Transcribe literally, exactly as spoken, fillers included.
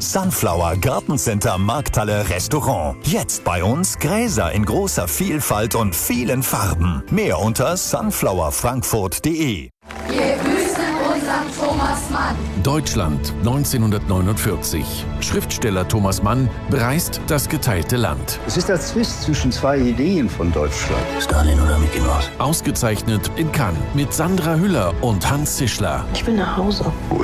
Sunflower Gartencenter Markthalle Restaurant. Jetzt bei uns Gräser in großer Vielfalt und vielen Farben. Mehr unter sunflower frankfurt punkt de. Wir grüßen unseren Thomas Mann. Deutschland neunzehnhundertneunundvierzig. Schriftsteller Thomas Mann bereist das geteilte Land. Es ist der Zwist zwischen zwei Ideen von Deutschland. Stalin oder Mickey Mouse? Ausgezeichnet in Cannes mit Sandra Hüller und Hans Zischler. Ich will nach Hause.